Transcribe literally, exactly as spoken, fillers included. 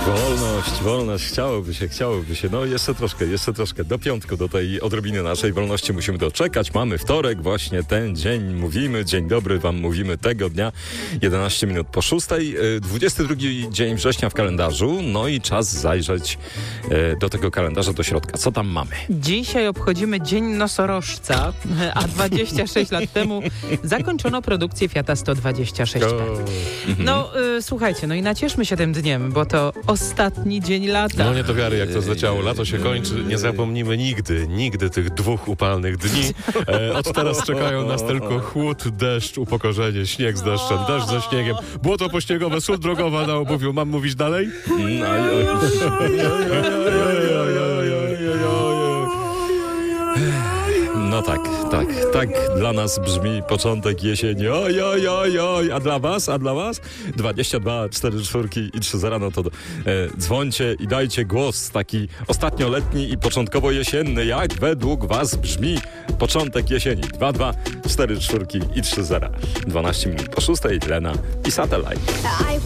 Wolność, wolność, chciałoby się, chciałoby się. No jeszcze troszkę, jeszcze troszkę. Do piątku, do tej odrobiny naszej wolności musimy doczekać. Mamy wtorek, właśnie ten dzień mówimy. Dzień dobry wam mówimy tego dnia. jedenaście minut po szóstej. dwudziesty drugi dzień września w kalendarzu. No i czas zajrzeć do tego kalendarza, do środka. Co tam mamy? Dzisiaj obchodzimy Dzień Nosorożca, a dwadzieścia sześć lat temu zakończono produkcję Fiata sto dwadzieścia sześć P. No y, słuchajcie, no i nacieszmy się tym dniem, bo to ostatni dzień lata. No nie do wiary, jak to zleciało. Lato się kończy. Nie zapomnimy nigdy, nigdy tych dwóch upalnych dni. E, od teraz czekają nas tylko chłód, deszcz, upokorzenie, śnieg z deszczem, deszcz ze śniegiem, błoto pośniegowe, sól drogowa na obuwiu. Mam mówić dalej? No tak, tak, tak dla nas brzmi początek jesieni. Oj, oj, oj, oj. A dla was, a dla was? dwadzieścia dwa, cztery czwórki i trzy zera, no to e, dzwońcie i dajcie głos taki ostatnioletni i początkowo jesienny. Jak według was brzmi początek jesieni? dwa dwa, cztery czwórki i trzy zera. dwanaście minut po szóstej, Lena i Satellite.